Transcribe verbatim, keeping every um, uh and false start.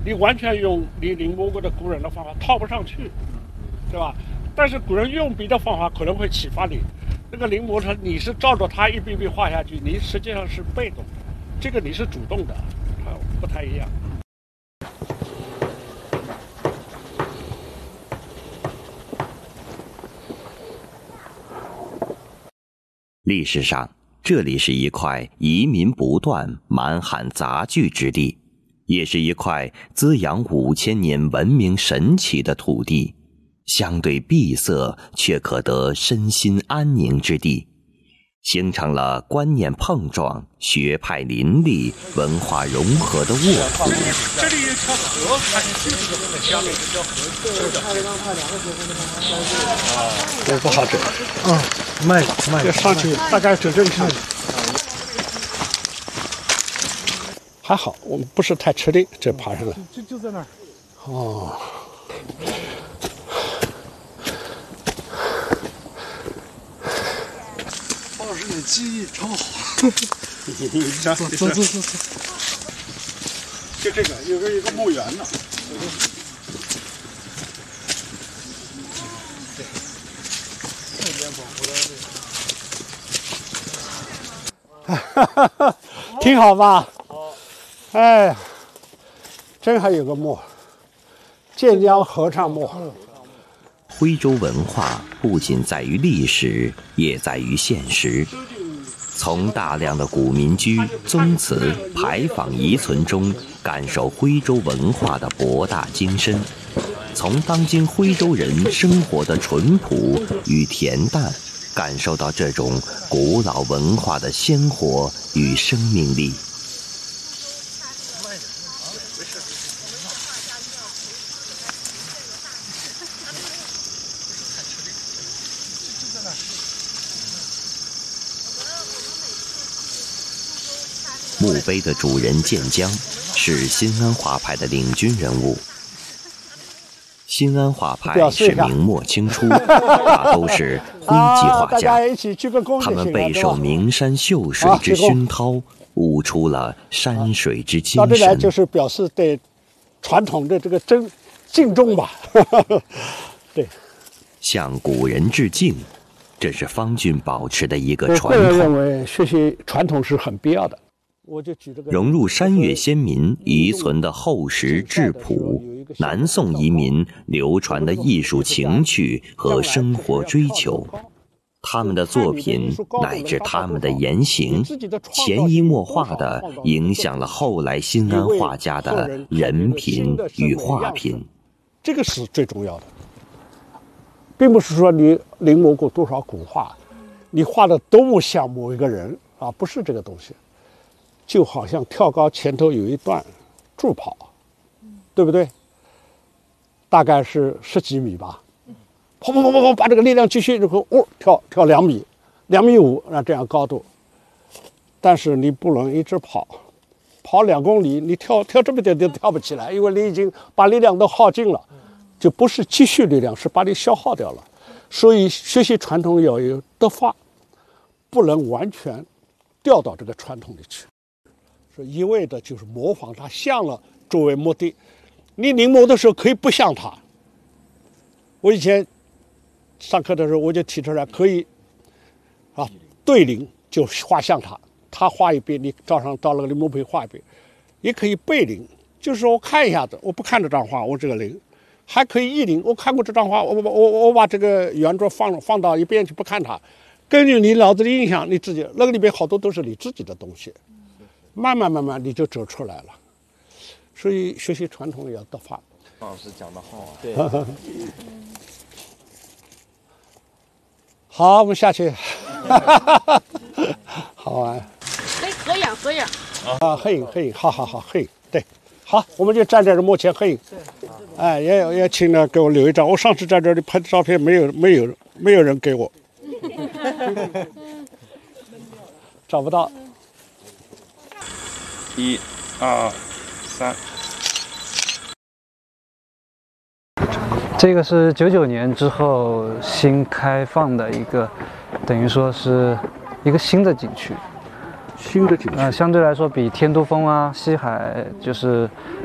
你完全用你临摹过的古人的方法套不上去，对吧？但是古人用笔的方法可能会启发你。那个临摹成你是照着他一笔笔画下去，你实际上是被动的，这个你是主动的，它不太一样。 历史上，这里是一块移民不断、满汉杂聚之地，也是一块滋养五千年文明神奇的土地，相对闭塞却可得身心安宁之地，形成了观念碰撞、学派林立、文化融合的沃土。 这里有条河，还是这个下面这条河沟的。 这不好整。嗯，慢慢。 要上去大概整整看。还好，我们不是太吃力，这爬上来。 就就在那儿。 哦。 包老师，你记忆超好。 走走走走走。就这个，有个一个墓园呢。哈哈哈，挺好吧？哎，真还有个墓，建江合唱墓。 徽州文化不仅在于历史，也在于现实。从大量的古民居、宗祠、牌坊遗存中，感受徽州文化的博大精深；从当今徽州人生活的淳朴与恬淡，感受到这种古老文化的鲜活与生命力。墓碑的主人建江是新安画派的领军人物。新安画派是明末清初，大都是徽籍画家，他们备受名山秀水之熏陶，悟出了山水之精神。 到这来就是表示对传统的这个尊敬重吧。对， 向古人致敬，这是方俊保持的一个传统。 我个人认为学习传统是很必要的。我就举这个融入山岳先民遗存的厚实质朴，南宋移民流传的艺术情趣和生活追求，他们的作品乃至他们的言行，潜移默化地影响了后来新安画家的人品与画品。 这个是最重要的，并不是说你临摹过多少古画，你画的多么像某一个人啊，不是这个东西。就好像跳高前头有一段助跑，对不对？大概是十几米吧，跑跑跑跑跑，把这个力量继续，然后哦跳跳两米，两米五，那这样高度。但是你不能一直跑，跑两公里，你跳跳这么点点跳不起来，因为你已经把力量都耗尽了，就不是积蓄力量，是把你消耗掉了。所以学习传统要有德法，不能完全掉到这个传统里去。一味的就是模仿它像了作为目的，你临摹的时候可以不像它。我以前上课的时候我就提出来，可以啊对临就画像它，他画一遍，你照上照那个临摹碑画一遍，也可以背临，就是说我看一下子，我不看这张画，我这个临，还可以意临，我看过这张画，我我我我把这个圆桌放放到一边去不看它，根据你脑子的印象，你自己那个里边好多都是你自己的东西。慢慢慢慢你就走出来了，所以学习传统要德法。 老师讲得好啊，对。 好，我们下去。好玩。 哎，合影合影。 啊，合影合影，好好好，合影对。好，我们就站在这幕前合影。哎，也有也请呢给我留一张。我上次在这里拍的照片，没有没有没有人给我，找不到。 一、二、三。 这个是九九年之后新开放的一个，等于说是一个新的景区。 新的景区。 呃，相对来说比天都峰啊、西海就是